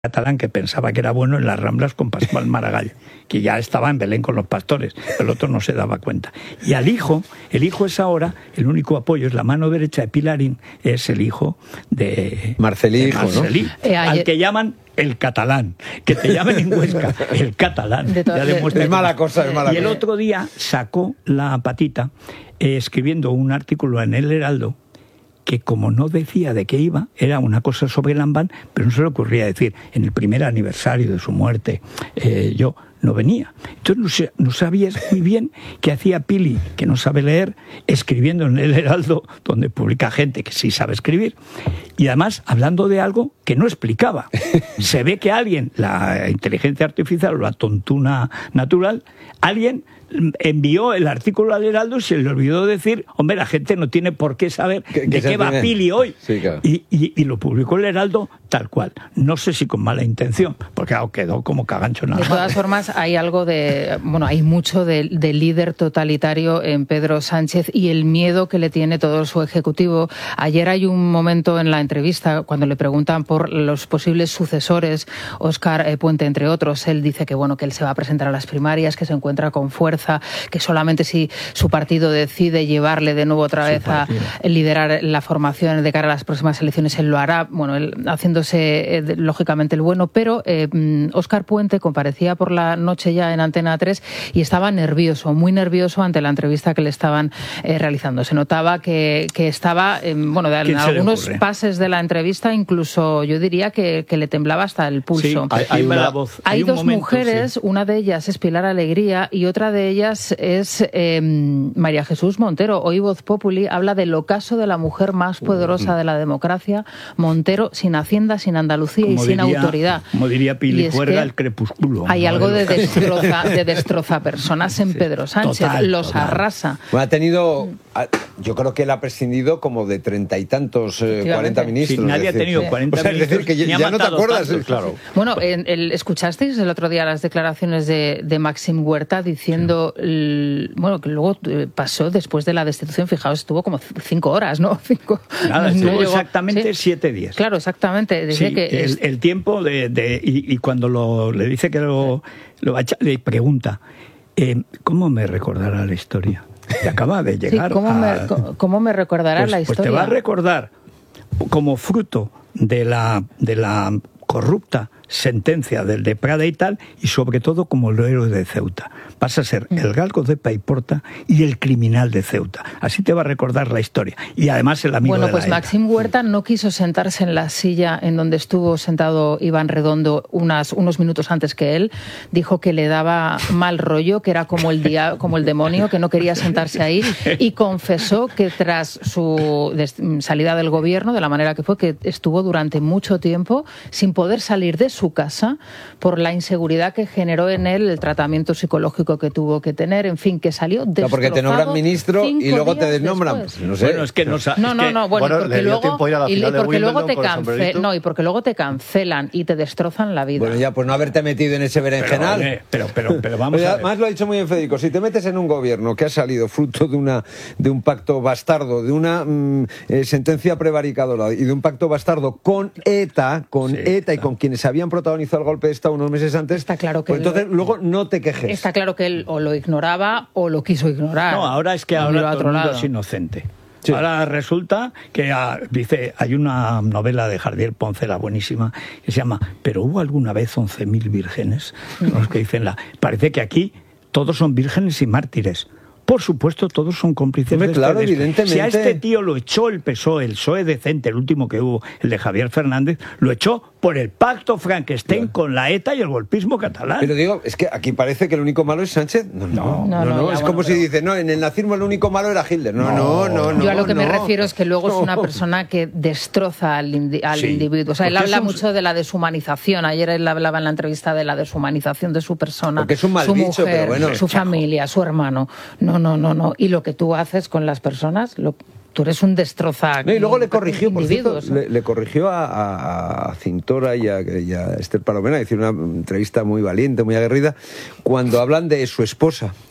catalán que pensaba que era bueno en las Ramblas con Pascual Maragall, que ya estaba en Belén con los pastores, el otro no se daba cuenta. Y al hijo, el hijo es ahora, el único apoyo es la mano derecha de Pilarín, es el hijo de Marcelí, ¿no? Al que llaman el catalán, que te llamen en Huesca, el catalán. Es mala cosa, es mala cosa. Y el otro día sacó la patita escribiendo un artículo en El Heraldo que como no decía de qué iba, era una cosa sobre Lambán, pero no se le ocurría decir, en el primer aniversario de su muerte, yo no venía. Entonces no sabías muy bien qué hacía Pili, que no sabe leer, escribiendo en El Heraldo, donde publica gente que sí sabe escribir, y además hablando de algo que no explicaba. Se ve que alguien, la inteligencia artificial o la tontuna natural, alguien envió el artículo al Heraldo y se le olvidó decir, hombre, la gente no tiene por qué saber de qué va Pili hoy. Sí, claro. Y lo publicó el Heraldo tal cual. No sé si con mala intención, porque quedó como cagancho nada más. De todas formas, hay algo de... Bueno, hay mucho de líder totalitario en Pedro Sánchez y el miedo que le tiene todo su ejecutivo. Ayer hay un momento en la entrevista cuando le preguntan por los posibles sucesores, Óscar Puente, entre otros. Él dice que, bueno, que él se va a presentar a las primarias, que se encuentra con fuerza, que solamente si su partido decide llevarle de nuevo otra vez a liderar la formación de cara a las próximas elecciones, él lo hará, bueno, él haciéndose lógicamente el bueno, pero Óscar Puente comparecía por la noche ya en Antena 3 y estaba nervioso, muy nervioso ante la entrevista que le estaban realizando. Se notaba que estaba, bueno, en algunos pases de la entrevista, incluso yo diría que le temblaba hasta el pulso. Sí, hay dos mujeres, una de ellas es Pilar Alegría y otra de ellas es María Jesús Montero. Hoy Voz Populi habla del ocaso de la mujer más poderosa de la democracia, Montero, sin Hacienda, sin Andalucía y sin autoridad. Como diría Pili, juerga el crepúsculo. Hay algo de destroza personas en Pedro Sánchez, los arrasa. Bueno, ha tenido, yo creo que él ha prescindido como de 30 y tantos, 40 ministros. Sí, nadie ha tenido 40 ministros. Es decir, que ya no te acuerdas. Claro. Bueno, ¿escuchasteis el otro día las declaraciones de Maxim Huerta diciendo, bueno, que luego pasó después de la destitución, fijaos, estuvo como 5 horas, ¿no? Estuvo exactamente 7 días. Claro, exactamente. Dice que el tiempo y cuando le dice que lo va a echar, le pregunta, ¿cómo me recordará la historia? Que acaba de llegar. ¿Cómo me recordará la historia? Pues te va a recordar como fruto de la corrupta sentencia del de Prada y tal, y sobre todo como el héroe de Ceuta. Vas a ser el galgo de Paiporta y el criminal de Ceuta. Así te va a recordar la historia. Y además el amigo de la ETA. Maxim Huerta no quiso sentarse en la silla en donde estuvo sentado Iván Redondo unos minutos antes que él. Dijo que le daba mal rollo, que era como el demonio, que no quería sentarse ahí, y confesó que tras su salida del gobierno, de la manera que fue, que estuvo durante mucho tiempo sin poder salir de su casa por la inseguridad que generó en él el tratamiento psicológico que tuvo que tener, en fin, que salió destrozado. Porque te nombran ministro y luego te desnombran. Pues, no sé. Bueno, es que porque luego te cancelan y te destrozan la vida. Bueno, ya, pues no haberte metido en ese berenjenal. Pero vamos a ver. Además lo ha dicho muy bien Federico, si te metes en un gobierno que ha salido fruto de un pacto bastardo, de una sentencia prevaricadora y de un pacto bastardo con ETA y con quienes habían protagonizado el golpe de Estado unos meses antes, está claro que pues entonces luego no te quejes. Está claro que él o lo ignoraba o lo quiso ignorar. No, ahora es que ahora todo el mundo es inocente. Sí. Ahora resulta que dice, hay una novela de Jardiel Poncela buenísima que se llama ¿Pero hubo alguna vez 11.000 vírgenes? Los que dicen parece que aquí todos son vírgenes y mártires. Por supuesto, todos son cómplices de claro, evidentemente. Si a este tío lo echó el PSOE decente, el último que hubo, el de Javier Fernández, lo echó por el pacto Frankenstein con la ETA y el golpismo catalán. Pero digo, es que aquí parece que el único malo es Sánchez. No. Es como si dice, no, en el nazismo el único malo era Hitler. No. Yo a lo que me refiero es que luego es una persona que destroza al individuo. O sea, él habla mucho de la deshumanización. Ayer él hablaba en la entrevista de la deshumanización de su persona, porque es un mal su bicho, mujer, pero bueno, su familia, su hermano. No. Y lo que tú haces con las personas, tú eres un destroza. No, y luego le corrigió, por cierto, le corrigió a Cintora y a Esther Palomena, hizo una entrevista muy valiente, muy aguerrida, cuando hablan de su esposa.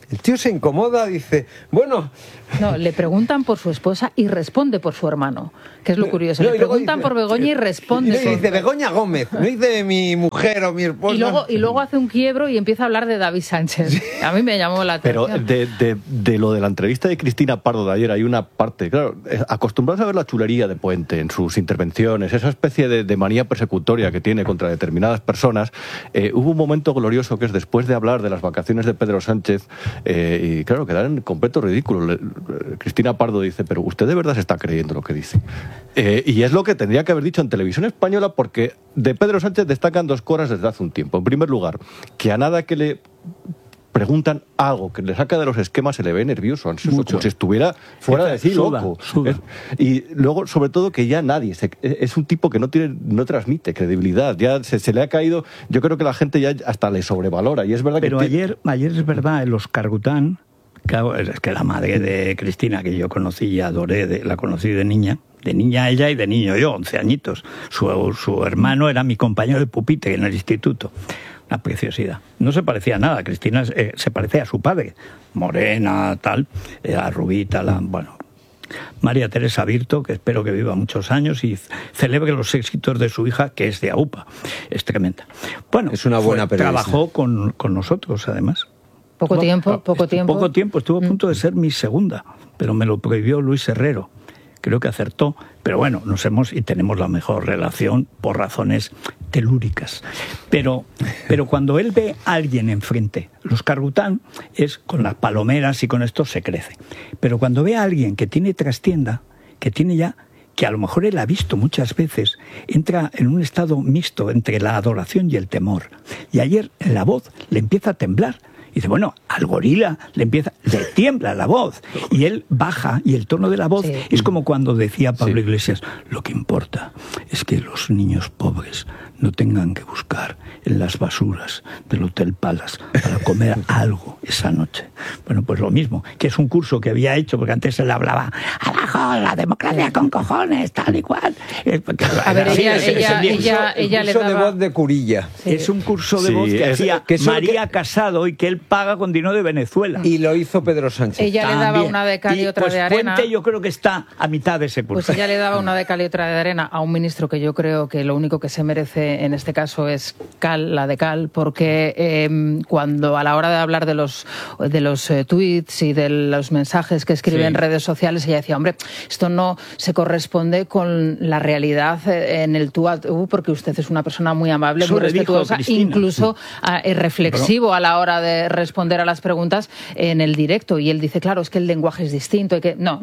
El tío se incomoda, dice, bueno... No, le preguntan por su esposa y responde por su hermano, que es lo curioso. Le preguntan por Begoña y responde. Y dice Begoña Gómez, no dice mi mujer o mi esposa. Y luego hace un quiebro y empieza a hablar de David Sánchez. A mí me llamó la atención. Pero de lo de la entrevista de Cristina Pardo de ayer hay una parte, claro, acostumbrados a ver la chulería de Puente en sus intervenciones, esa especie de manía persecutoria que tiene contra determinadas personas. Hubo un momento glorioso que es después de hablar de las vacaciones de Pedro Sánchez, y claro, quedar en completo ridículo. Cristina Pardo dice, pero usted de verdad se está creyendo lo que dice. Y es lo que tendría que haber dicho en Televisión Española, porque de Pedro Sánchez destacan dos cosas desde hace un tiempo. En primer lugar, que a nada que le preguntan algo que le saca de los esquemas se le ve nervioso, ansioso, como si estuviera fuera de sí, loco. Y luego, sobre todo, que ya nadie es un tipo que no transmite credibilidad, ya se le ha caído. Yo creo que la gente ya hasta le sobrevalora, y es verdad. Pero ayer es verdad, en los Cargután, claro, es que la madre de Cristina, que yo conocí y adoré, la conocí de niña ella y de niño yo, 11 añitos. Su hermano era mi compañero de pupitre en el instituto. Una preciosidad. No se parecía a nada. Cristina se parecía a su padre. Morena, tal, a rubita, bueno. María Teresa Virto, que espero que viva muchos años y celebre los éxitos de su hija, que es de AUPA. Es tremenda. Bueno, es una buena periodista. Trabajó con nosotros, además. Poco tiempo. Estuvo a punto de ser mi segunda, pero me lo prohibió Luis Herrero. Creo que acertó, pero bueno, y tenemos la mejor relación por razones telúricas. Pero cuando él ve a alguien enfrente, los Cargután es con las palomeras y con esto se crece. Pero cuando ve a alguien que tiene trastienda, que a lo mejor él ha visto muchas veces, entra en un estado mixto entre la adoración y el temor. Y ayer la voz le empieza a temblar. Y dice, bueno, al gorila le tiembla la voz. Y él baja, y el tono de la voz es como cuando decía Pablo Iglesias, lo que importa es que los niños pobres no tengan que buscar en las basuras del Hotel Palace para comer algo esa noche. Bueno, pues lo mismo, que es un curso que había hecho, porque antes se le hablaba, abajo, la democracia con cojones, tal y cual. A ver, ella le daba... de voz de Curilla. Sí. Es un curso de voz que hacía María Casado y que él paga con dinero de Venezuela. Y lo hizo Pedro Sánchez. Ella le daba una de cal y otra de arena. Puente yo creo que está a mitad de ese curso. Pues ella le daba una de cal y otra de arena a un ministro que yo creo que lo único que se merece en este caso es la de cal, porque cuando a la hora de hablar de los tweets y de los mensajes que escribe en redes sociales, ella decía, hombre, esto no se corresponde con la realidad en el tú a tú, porque usted es una persona muy amable, muy respetuosa, incluso reflexivo a la hora de responder a las preguntas en el directo. Y él dice, claro, es que el lenguaje es distinto,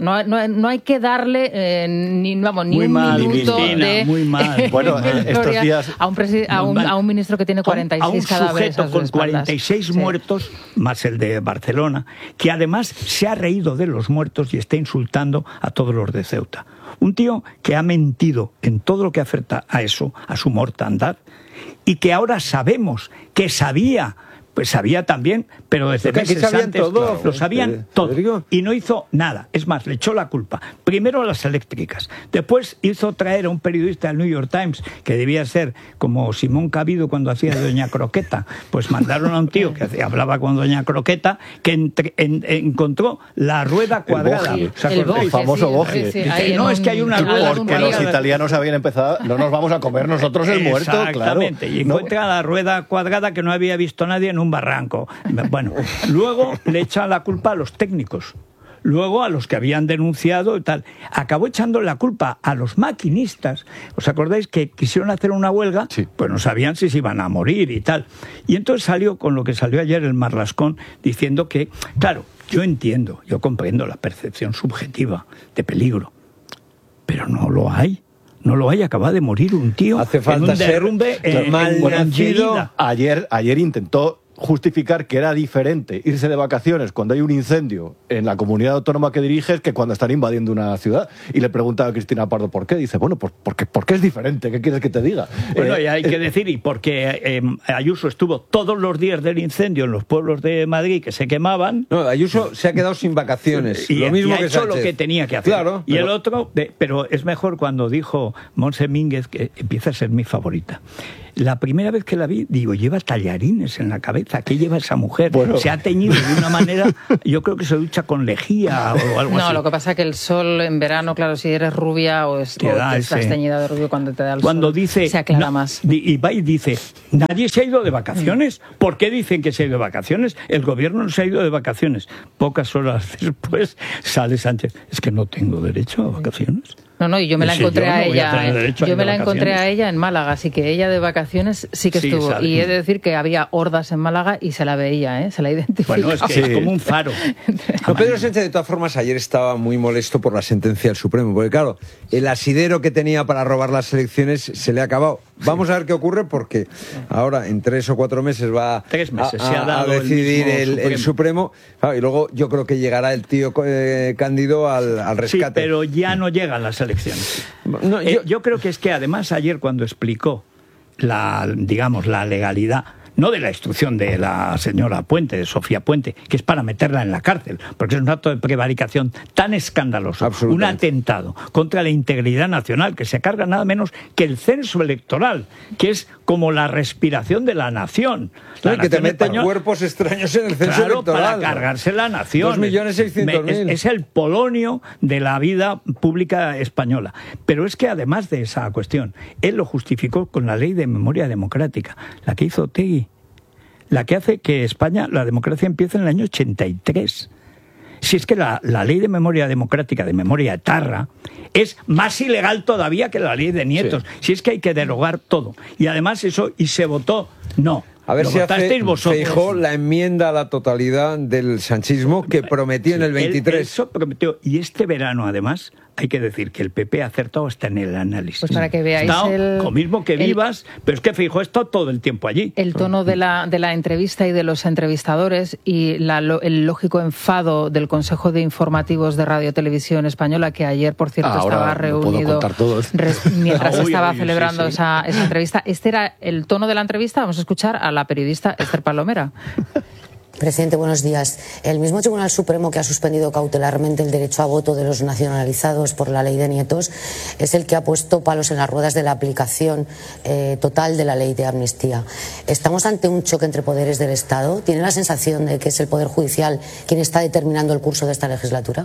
no hay que darle ni un minuto de... Muy mal. Bueno, estos días... A un ministro que tiene 46 cadáveres. A un sujeto con 46 muertos, más el de Barcelona, que además se ha reído de los muertos y está insultando a todos los de Ceuta. Un tío que ha mentido en todo lo que afecta a eso, a su mortandad, y que ahora sabemos que sabía también, pero desde meses antes todo, lo sabían todo, Rodrigo. Y no hizo nada. Es más, le echó la culpa primero a las eléctricas, después hizo traer a un periodista del New York Times, que debía ser como Simón Cabido cuando hacía de Doña Croqueta, pues mandaron a un tío que hablaba con Doña Croqueta, que encontró la rueda cuadrada. El famoso Bogie. No, es que hay una rueda porque los italianos habían empezado, no nos vamos a comer nosotros el muerto, claro. Exactamente, y encuentra la rueda cuadrada que no había visto nadie en un barranco. Bueno, luego le echan la culpa a los técnicos, luego a los que habían denunciado y tal. Acabó echando la culpa a los maquinistas. ¿Os acordáis que quisieron hacer una huelga? Sí. Pues no sabían si se iban a morir y tal. Y entonces salió con lo que salió ayer el Marlascón, diciendo que, claro, yo comprendo la percepción subjetiva de peligro, pero no lo hay. No lo hay, acaba de morir un tío. Hace falta en un derrumbe mal nacido. Ayer intentó justificar que era diferente irse de vacaciones cuando hay un incendio en la comunidad autónoma que diriges que cuando están invadiendo una ciudad. Y le preguntaba a Cristina Pardo por qué. Dice, bueno, pues porque es diferente. ¿Qué quieres que te diga? Bueno, y hay que decir, y porque Ayuso estuvo todos los días del incendio en los pueblos de Madrid que se quemaban. No, Ayuso se ha quedado sin vacaciones. Y lo mismo ha que hecho Sánchez. lo que tenía que hacer. Claro, y el otro, pero es mejor cuando dijo Montse Mínguez, que empieza a ser mi favorita. la primera vez que la vi, digo, lleva tallarines en la cabeza. ¿Qué lleva esa mujer? Bueno. Se ha teñido de una manera, yo creo que se ducha con lejía o algo así. No, lo que pasa es que el sol en verano, claro, si eres rubia o estás teñida de rubio cuando te da el cuando sol, dice, se aclara más. Y va y dice, nadie se ha ido de vacaciones. ¿Por qué dicen que se ha ido de vacaciones? El gobierno no se ha ido de vacaciones. Pocas horas después sale Sánchez. Es que no tengo derecho a vacaciones. No, y yo me la encontré a ella. Yo me la encontré a vacaciones. ella en Málaga, así que ella de vacaciones sí que estuvo. sale. Y he de decir que había hordas en Málaga y se la veía, se la identificaba. Bueno, es que es como un faro. No, Pedro Sánchez, de todas formas, ayer estaba muy molesto por la sentencia del Supremo, porque claro, el asidero que tenía para robar las elecciones se le ha acabado. Vamos a ver qué ocurre, porque ahora en 3 o 4 meses va 3 meses, se ha a dado decidir el Supremo. Claro, y luego yo creo que llegará el tío Cándido al rescate. Sí, pero ya no llegan las elecciones. No, Yo creo que es que además ayer cuando explicó la legalidad, no de la instrucción de la señora Puente, de Sofía Puente, que es para meterla en la cárcel, porque es un acto de prevaricación tan escandaloso, un atentado contra la integridad nacional, que se carga nada menos que el censo electoral, que es como la respiración de la nación. Y que te meten cuerpos extraños en el censo electoral. Para cargarse la nación. 2.600.000. Es el polonio de la vida pública española. Pero es que además de esa cuestión, él lo justificó con la ley de memoria democrática, la que hizo Otegui, la que hace que España, la democracia empiece en el año 83. Si es que la ley de memoria democrática, de memoria etarra, es más ilegal todavía que la ley de Nietos. Sí. Si es que hay que derogar todo. Y además eso, y se votó, no. A ver si hace Feijóo la enmienda a la totalidad del sanchismo que prometió en el 23. Eso prometió. Y este verano, además, hay que decir que el PP ha acertado hasta en el análisis. Pues para que veáis lo mismo que Vivas, pero es que Feijóo está todo el tiempo allí. El tono de la entrevista y de los entrevistadores y el lógico enfado del Consejo de Informativos de Radio Televisión Española, que ayer, por cierto, estaba reunido mientras estaba celebrando esa entrevista. Este era el tono de la entrevista. Vamos a escuchar a la periodista Esther Palomera. Presidente, buenos días. El mismo Tribunal Supremo que ha suspendido cautelarmente el derecho a voto de los nacionalizados por la ley de Nietos es el que ha puesto palos en las ruedas de la aplicación total de la ley de amnistía. ¿Estamos ante un choque entre poderes del Estado? ¿Tiene la sensación de que es el Poder Judicial quien está determinando el curso de esta legislatura?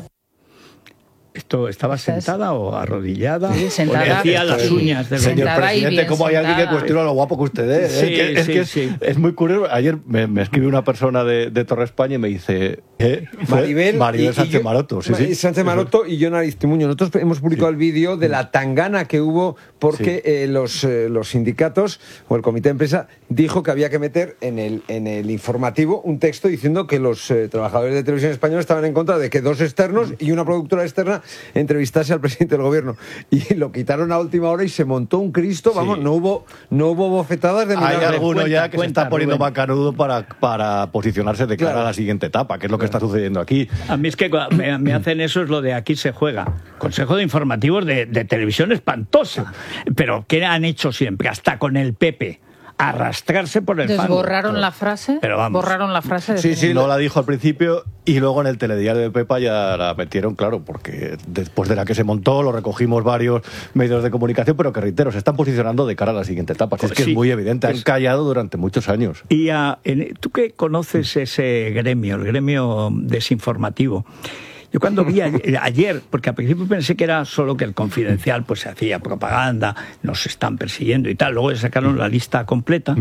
¿Esto estaba sentada o arrodillada? Sí, sentada. ¿O le hacía las uñas del señor presidente? ¿Cómo hay alguien que cuestiona lo guapo que usted es? Sí. Es muy curioso. Ayer me escribe una persona de Torre España y me dice... Maribel Sánchez Maroto. Sí. Sánchez Maroto y Jon Aristimuño. Nosotros hemos publicado el vídeo de la tangana que hubo porque los sindicatos o el comité de empresa dijo que había que meter en el informativo un texto diciendo que los trabajadores de Televisión Española estaban en contra de que 2 externos y una productora externa entrevistase al presidente del gobierno. Y lo quitaron a última hora y se montó un Cristo. Vamos, no hubo bofetadas de milagro. Hay alguno ya que se está poniendo macanudo para posicionarse de cara a la siguiente etapa, que es lo que está sucediendo aquí. A mí es que me hacen eso, es lo de aquí se juega. Consejo de Informativos de televisión espantosa. Pero ¿qué han hecho siempre? Hasta con el PP. Arrastrarse por el fango. ¿Borraron la frase? Pero vamos. ¿Borraron la frase? Sí, no la dijo al principio y luego en el telediario de Pepa ya la metieron, claro, porque después de la que se montó lo recogimos varios medios de comunicación, pero que reitero, se están posicionando de cara a la siguiente etapa. Es que es muy evidente, han callado durante muchos años. Y tú que conoces ese gremio, el gremio desinformativo, yo cuando vi ayer, porque al principio pensé que era solo que el Confidencial pues hacía propaganda, nos están persiguiendo y tal, luego sacaron la lista completa,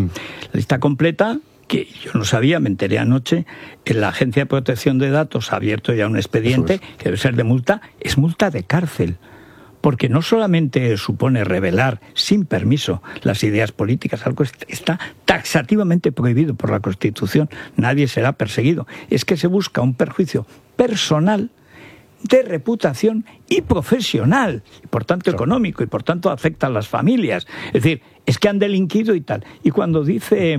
que yo no sabía, me enteré anoche, en la Agencia de Protección de Datos ha abierto ya un expediente que debe ser de multa, es multa de cárcel. Porque no solamente supone revelar sin permiso las ideas políticas, algo está taxativamente prohibido por la Constitución, nadie será perseguido. Es que se busca un perjuicio personal, de reputación y profesional, y por tanto económico, y por tanto afecta a las familias. Es decir, es que han delinquido y tal. Y cuando dice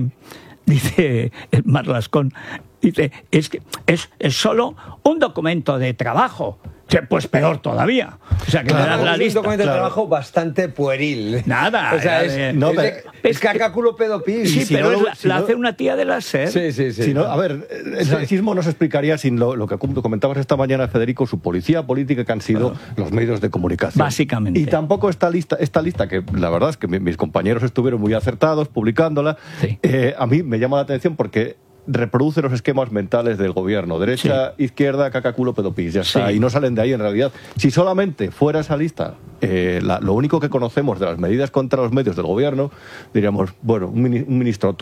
Marlascón, dice, es que es solo un documento de trabajo. Pues peor todavía. O sea, que me das la Es un lista. documento de trabajo bastante pueril. Nada. O sea, es cacaculo pedopis. Sí, si pero no lo- la si no- hace una tía de la SER. Sí. Si no, a ver, el sancismo no se explicaría sin lo que comentabas esta mañana, Federico, su policía política que han sido los medios de comunicación. Básicamente. Y tampoco esta lista, que la verdad es que mis compañeros estuvieron muy acertados publicándola, Sí. A mí me llama la atención porque reproduce los esquemas mentales del gobierno. Derecha, izquierda, cacaculo, pedopis, ya está. Sí. Y no salen de ahí en realidad. Si solamente fuera esa lista lo único que conocemos de las medidas contra los medios del gobierno, diríamos, bueno, un ministro